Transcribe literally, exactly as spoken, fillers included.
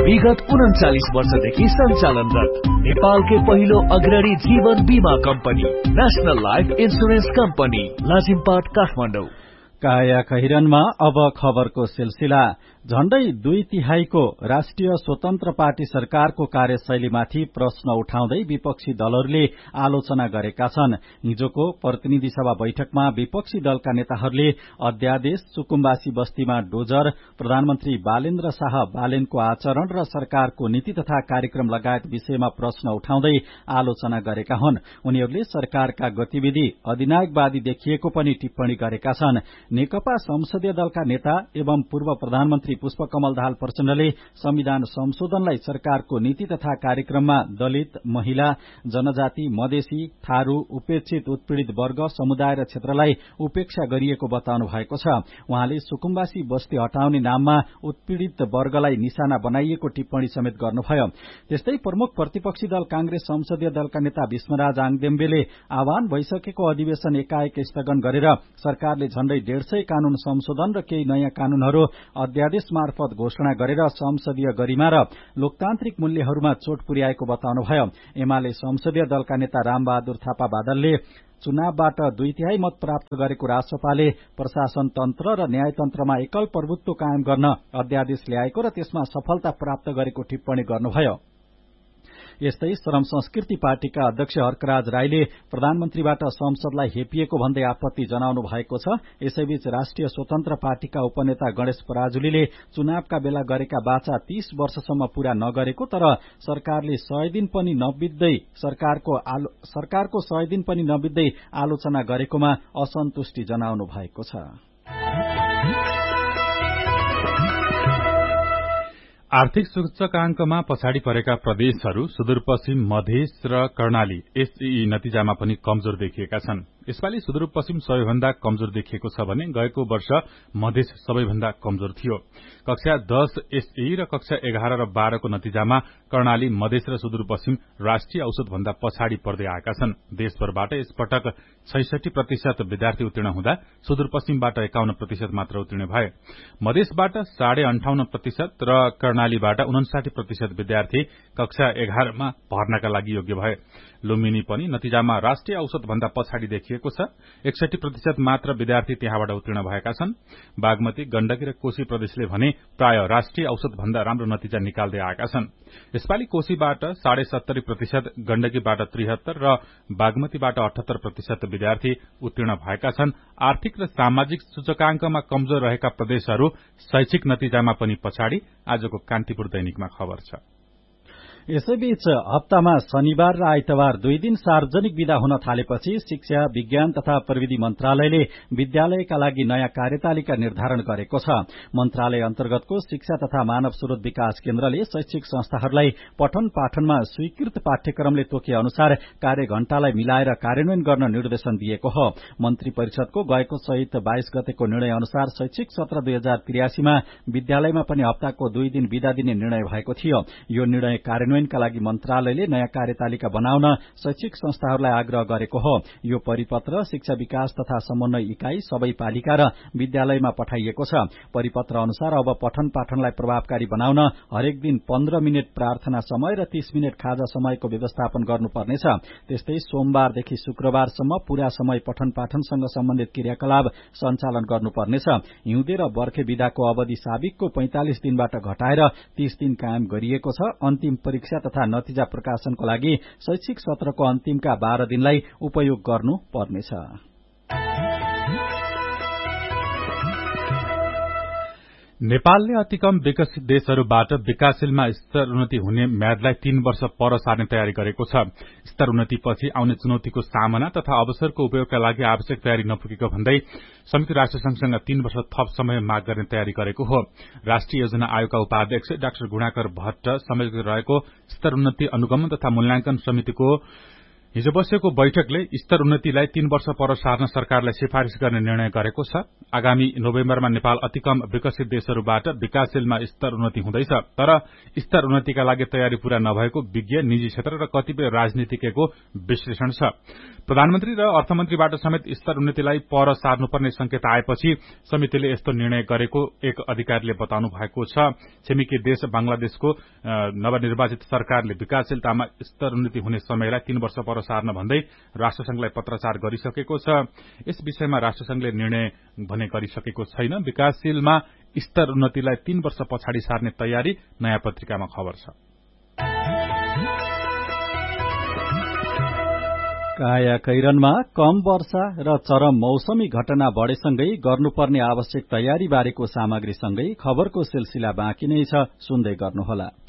विगत उन्चालिस वर्षदेखि सञ्चालनरत नेपालकै पहिलो अग्रणी जीवन बीमा company national life insurance company Lazimpat Kathmandu. काया खहिरनमा अब खबरको सिलसिला। झण्डै दुई तिहाईको राष्ट्रिय स्वतन्त्र पार्टी सरकारको कार्यशैलीमाथि प्रश्न उठाउँदै विपक्षी दलहरूले आलोचना गरेका छन्। हिजोको प्रतिनिधि सभा बैठकमा विपक्षी दलका नेताहरूले अध्यादेश, सुकुम्बासी बस्तीमा डोजर, प्रधानमन्त्री बालेन्द्र शाह बालेनको आचरण र सरकारको नीति तथा कार्यक्रम लगायत विषयमा प्रश्न उठाउँदै आलोचना गरेका हुन्। उनीहरूले सरकारका गतिविधि अधिनायकवादी देखिएको पनि टिप्पणी गरेका छन्। नेकपा संसदीय दलका नेता एवं पूर्व प्रधानमन्त्री पुष्पकमल दाहाल प्रचण्डले संविधान संशोधनलाई सरकारको नीति तथा कार्यक्रममा दलित, महिला, जनजाति, मधेसी, थारू, उपेक्षित उत्पीड़ित वर्ग, समुदाय र क्षेत्रलाई उपेक्षा गरिएको बताउनु भएको छ। उहाँले सुकुम्बासी बस्ती हटाउने नाममा उत्पीड़ित वर्गलाई निशाना बनाइएको टिप्पणी समेत गर्नुभयो। त्यस्तै प्रमुख प्रतिपक्षी दल कांग्रेस संसदीय दलका नेता भीष्मराज आङदेम्बेले आह्वान भइसकेको अधिवेशन एकाएक स्थगन गरेर सरकारले झण्डै डेढ़ सय कानून संशोधन र केही नयाँ कानूनहरू अध्यादेश मार्फत घोषणा गरेर संसदीय गरिमा र लोकतान्त्रिक मूल्यहरूमा चोट पुर्याएको बताउनुभयो। एमाले संसदीय दलका नेता रामबहादुर थापा बादलले चुनावबाट दुई तिहाई मत प्राप्त गरेको रासपाले प्रशासन तन्त्र र न्यायतन्त्रमा एकल प्रभुत्व कायम गर्न अध्यादेश ल्याएको र त्यसमा सफलता प्राप्त गरेको टिप्पणी गर्नुभयो। यस्तै श्रम संस्कृति पार्टीका अध्यक्ष हर्कराज राईले प्रधानमन्त्रीबाट संसदलाई हेपिएको भन्दै आपत्ति जनाउनु भएको छ। यसैबीच राष्ट्रिय स्वतन्त्र पार्टीका उपनेता गणेश पराजुलीले चुनावका बेला गरेका वाचा तीस वर्षसम्म पूरा नगरेको तर सरकारले सय दिन पनि नबित्दै सरकारको सरकारको सय दिन पनि नबित्दै आलोचना गरेकोमा असन्तुष्टि जनाउनु भएको छ। आर्थिक सूचकांकमा पछाडि परेका प्रदेशहरू सुदूरपश्चिम, मधेस र कर्णाली एसईई नतिजामा पनि कमजोर देखिएका छन्। यसपालि सुदूरपश्चिम सबैभन्दा कमजोर देखिएको छ भने गएको वर्ष मधेस सबैभन्दा कमजोर थियो। कक्षा दस एसईई र कक्षा एघार र बाह्रको नतिजामा कर्णाली, मधेस र सुदूरपश्चिम राष्ट्रिय औसत भन्दा पछाडि पर्दै आएका छन्। देशभरबाट यसपटक छैसठी प्रतिशत विद्यार्थी उत्तीर्ण हुँदा सुदूरपश्चिमबाट एकाउन्न प्रतिशत मात्र उत्तीर्ण भए। मधेसबाट साढे अन्ठाउन्न प्रतिशत र कर्णालीबाट उनसाठी प्रतिशत विद्यार्थी कक्षा एघारमा भर्नाका लागि योग्य भए। लुम्बिनी पनि नतिजामा राष्ट्रिय औसत भन्दा पछाडि देखिएको छ। एकसठी प्रतिशत मात्र विद्यार्थी त्यहाँबाट उत्तीर्ण भएका छन्। बागमती, गण्डकी र कोशी प्रदेशले भने प्राय राष्ट्रिय औसत भन्दा राम्रो नतिजा निकाल्दै आएका छन्। यसपालि कोशीबाट साढे सत्तरी प्रतिशत, गण्डकीबाट त्रिहत्तर र बागमतीबाट अठहत्तर प्रतिशत विद्यार्थी उत्तीर्ण भएका छन्। आर्थिक र सामाजिक सूचकांकमा कमजोर रहेका प्रदेशहरू शैक्षिक नतिजामा पनि पछाडि। आजको कान्तिपुर दैनिकमा खबर छ। यसैबीच हप्तामा शनिबार र आइतबार दुई दिन सार्वजनिक विदा हुन थालेपछि शिक्षा, विज्ञान तथा प्रविधि मन्त्रालयले विद्यालयका लागि नयाँ कार्यतालिका निर्धारण गरेको छ। मन्त्रालय अन्तर्गतको शिक्षा तथा मानव स्रोत विकास केन्द्रले शैक्षिक संस्थाहरूलाई पठन पाठनमा स्वीकृत पाठ्यक्रमले तोके अनुसार कार्यघण्टालाई मिलाएर कार्यान्वयन गर्न निर्देशन दिएको हो। मन्त्री परिषदको गएको चैत बाइस गतेको निर्णय अनुसार शैक्षिक सत्र दुई हजार त्रियासीमा विद्यालयमा पनि हप्ताको दुई दिन विदा दिने निर्णय भएको थियो। यो निर्णय कार्यान्वयन का लागि मन्त्रालयले नयाँ कार्यतालिका बनाउन शैक्षिक संस्थाहरूलाई आग्रह गरेको हो। यो परिपत्र शिक्षा विकास तथा समन्वय इकाई सबै पालिका र विद्यालयमा पठाइएको छ। परिपत्र अनुसार अब पठन पाठनलाई प्रभावकारी बनाउन हरेक दिन पन्ध्र मिनट प्रार्थना समय र तीस मिनट खाजा समयको व्यवस्थापन गर्नुपर्नेछ। त्यस्तै सोमबारदेखि शुक्रबारसम्म पूरा समय पठन पाठनसँग सम्बन्धित क्रियाकलाप सञ्चालन गर्नुपर्नेछ। हिउँदे र बर्खे विदाको अवधि साबिकको पैंतालिस दिनबाट घटाएर तीस दिन कायम गरिएको छ। अन्तिम परीक्षा तथा नतिजा प्रकाशनको लागि शैक्षिक सत्रको अन्तिमका बाह्र दिनलाई उपयोग गर्नु पर्नेछ। नेपालले अति कम विकसित देशहरूबाट विकासशीलमा स्तर उन्नति हुने म्यादलाई तीन वर्ष पर सार्ने तयारी गरेको छ। स्तर उन्नतिपछि आउने चुनौतीको सामना तथा अवसरको उपयोगका लागि आवश्यक तयारी नपुगेको भन्दै संयुक्त राष्ट्रसंघसँग तीन वर्ष थप समय माग गर्ने तयारी गरेको हो। राष्ट्रिय योजना आयोगका उपाध्यक्ष डाक्टर गुणाकर भट्ट संयोजक रहेको स्तर उन्नति अनुगमन तथा मूल्याङ्कन समितिको हिजो बसेको बैठकले स्तर उन्नतिलाई तीन वर्ष पर सार्न सरकारलाई सिफारिश गर्ने निर्णय गरेको छ। आगामी नोभेम्बरमा नेपाल अति कम विकसित देशहरूबाट विकासशीलमा स्तर उन्नति हुँदैछ। तर स्तर उन्नतिका लागि तयारी पूरा नभएको विज्ञ, निजी क्षेत्र र कतिपय राजनीतिज्ञको विश्लेषण छ। प्रधानमन्त्री र अर्थमन्त्रीबाट समेत स्तर उन्नतिलाई पर सार्नुपर्ने संकेत आएपछि समितिले यस्तो निर्णय गरेको एक अधिकारीले बताउनु भएको छ। छिमेकी देश बंगलादेशको नवनिर्वाचित सरकारले विकासशीलतामा स्तर उन्नति हुने समयलाई तीन वर्ष पर सार्न भन्दै राष्ट्रसंघलाई पत्राचार गरिसकेको छ। यस विषयमा राष्ट्रसंघले निर्णय भने गरिसकेको छैन। विकासशीलमा स्तर उन्नतिलाई तीन वर्ष पछाडि सार्ने तयारी, नयाँ पत्रिकामा खबर छ। कायाकैरनमा कम वर्षा र चरम मौसमी घटना बढेसँगै गर्नुपर्ने आवश्यक तयारी बारेको सामग्रीसँगै खबरको सिलसिला बाँकी नै छ, सुन्दै गर्नुहोला।